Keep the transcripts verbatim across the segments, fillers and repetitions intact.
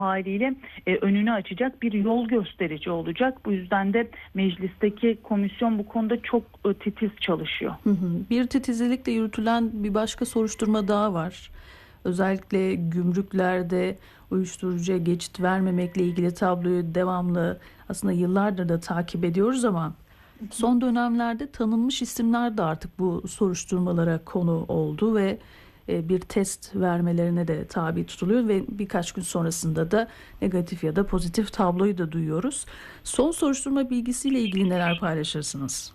haliyle e, önünü açacak bir yol gösterici olacak. Bu yüzden de meclisteki komisyon bu konuda çok e, titiz çalışıyor. Hı hı. Bir titizlikle yürütülen bir başka soruşturma daha var. Özellikle gümrüklerde uyuşturucuya geçit vermemekle ilgili tabloyu devamlı aslında yıllardır da takip ediyoruz ama son dönemlerde tanınmış isimler de artık bu soruşturmalara konu oldu ve bir test vermelerine de tabi tutuluyor ve birkaç gün sonrasında da negatif ya da pozitif tabloyu da duyuyoruz. Son soruşturma bilgisiyle ilgili neler paylaşırsınız?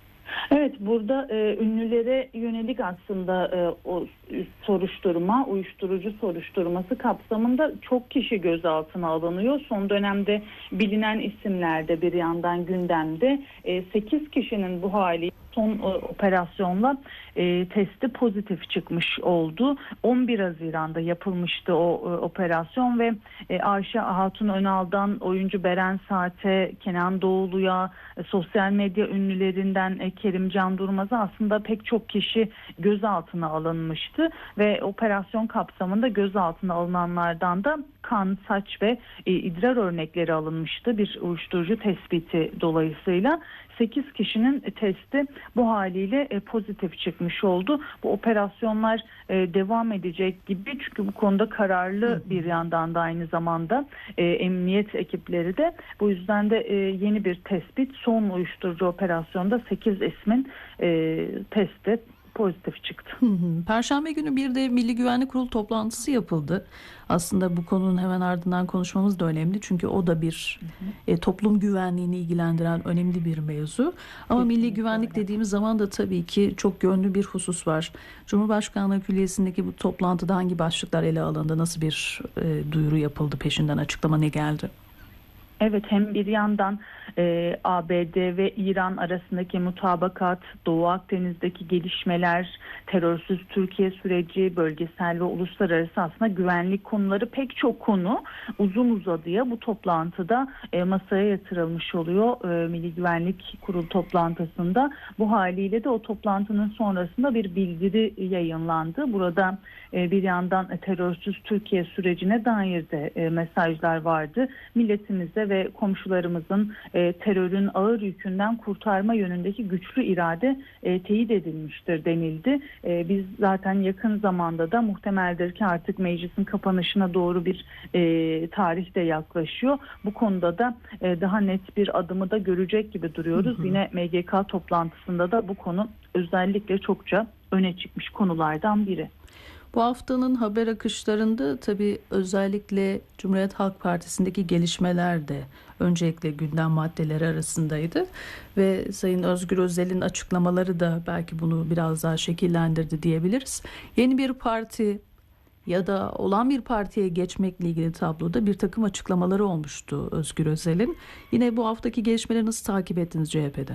Evet, burada e, ünlülere yönelik aslında e, o soruşturma, uyuşturucu soruşturması kapsamında çok kişi gözaltına alınıyor. Son dönemde bilinen isimlerde bir yandan gündemde e, sekiz kişinin bu hali son e, operasyonla e, testi pozitif çıkmış oldu. on bir Haziran'da yapılmıştı o e, operasyon ve e, Ayşe Hatun Önal'dan oyuncu Beren Saat'e, Kenan Doğulu'ya, e, sosyal medya ünlülerinden e, Kerimcan Durmaz'a aslında pek çok kişi gözaltına alınmıştı ve operasyon kapsamında gözaltına alınanlardan da kan, saç ve e, idrar örnekleri alınmıştı bir uyuşturucu tespiti dolayısıyla. sekiz kişinin testi bu haliyle e, pozitif çıkmış oldu. Bu operasyonlar e, devam edecek gibi çünkü bu konuda kararlı bir yandan da aynı zamanda e, emniyet ekipleri de bu yüzden de e, yeni bir tespit son uyuşturucu operasyonda sekiz ismin e, testi pozitif çıktı. Hı hı. Perşembe günü bir de Milli Güvenlik Kurulu toplantısı yapıldı. Aslında bu konunun hemen ardından konuşmamız da önemli. Çünkü o da bir hı hı. E, toplum güvenliğini ilgilendiren önemli bir mevzu. Ama kesinlikle milli güvenlik öyle dediğimiz zaman da tabii ki çok yönlü bir husus var. Cumhurbaşkanlığı Külliyesi'ndeki bu toplantıda hangi başlıklar ele alındı? Nasıl bir e, duyuru yapıldı? Peşinden açıklama ne geldi? Evet, hem bir yandan e, A B D ve İran arasındaki mutabakat, Doğu Akdeniz'deki gelişmeler, terörsüz Türkiye süreci, bölgesel ve uluslararası aslında güvenlik konuları pek çok konu uzun uzadıya bu toplantıda e, masaya yatırılmış oluyor. E, Milli Güvenlik Kurulu toplantısında bu haliyle de o toplantının sonrasında bir bildiri yayınlandı. Burada e, bir yandan e, terörsüz Türkiye sürecine dair de e, mesajlar vardı. Milletimize ve komşularımızın e, terörün ağır yükünden kurtarma yönündeki güçlü irade e, teyit edilmiştir denildi. E, biz zaten yakın zamanda da muhtemeldir ki artık meclisin kapanışına doğru bir e, tarih de yaklaşıyor. Bu konuda da e, daha net bir adımı da görecek gibi duruyoruz. Hı hı. Yine M G K toplantısında da bu konu özellikle çokça öne çıkmış konulardan biri. Bu haftanın haber akışlarında tabii özellikle Cumhuriyet Halk Partisi'ndeki gelişmeler de öncelikle gündem maddeleri arasındaydı. Ve Sayın Özgür Özel'in açıklamaları da belki bunu biraz daha şekillendirdi diyebiliriz. Yeni bir parti ya da olan bir partiye geçmekle ilgili tabloda bir takım açıklamaları olmuştu Özgür Özel'in. Yine bu haftaki gelişmeleri nasıl takip ettiniz C H P'de?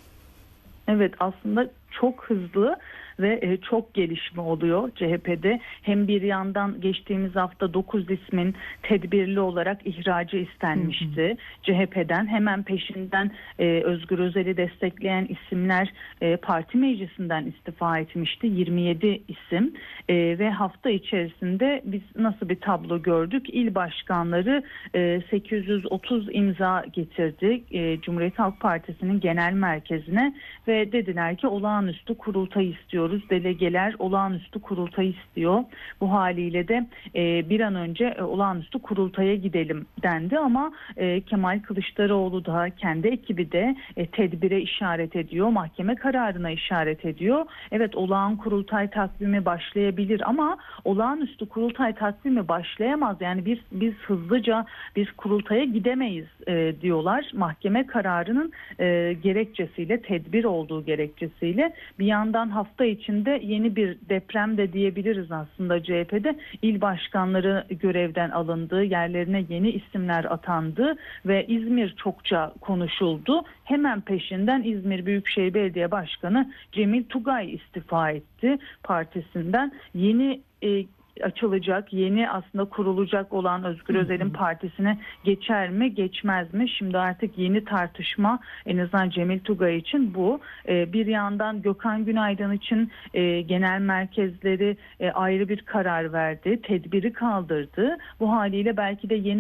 Evet, aslında çok hızlı ve çok gelişme oluyor C H P'de. Hem bir yandan geçtiğimiz hafta dokuz ismin tedbirli olarak ihracı istenmişti. Hı hı. C H P'den hemen peşinden e, Özgür Özel'i destekleyen isimler e, parti meclisinden istifa etmişti. yirmi yedi isim e, ve hafta içerisinde biz nasıl bir tablo gördük? İl başkanları e, sekiz yüz otuz imza getirdi e, Cumhuriyet Halk Partisi'nin genel merkezine ve dediler ki olağanüstü kurultay istiyoruz. Delegeler olağanüstü kurultayı istiyor. Bu haliyle de e, bir an önce e, olağanüstü kurultaya gidelim dendi ama e, Kemal Kılıçdaroğlu da kendi ekibi de e, tedbire işaret ediyor. Mahkeme kararına işaret ediyor. Evet, olağan kurultay takvimi başlayabilir ama olağanüstü kurultay takvimi başlayamaz. Yani biz biz hızlıca biz kurultaya gidemeyiz e, diyorlar. Mahkeme kararının e, gerekçesiyle, tedbir olduğu gerekçesiyle bir yandan hafta içinde yeni bir deprem de diyebiliriz aslında C H P'de. İl başkanları görevden alındı, yerlerine yeni isimler atandı ve İzmir çokça konuşuldu. Hemen peşinden İzmir Büyükşehir Belediye Başkanı Cemil Tugay istifa etti partisinden. Yeni e, açılacak, yeni aslında kurulacak olan Özgür Özel'in partisine geçer mi, geçmez mi? Şimdi artık yeni tartışma en azından Cemil Tugay için bu. E, bir yandan Gökhan Günaydın için e, genel merkezleri e, ayrı bir karar verdi, tedbiri kaldırdı. Bu haliyle belki de yeni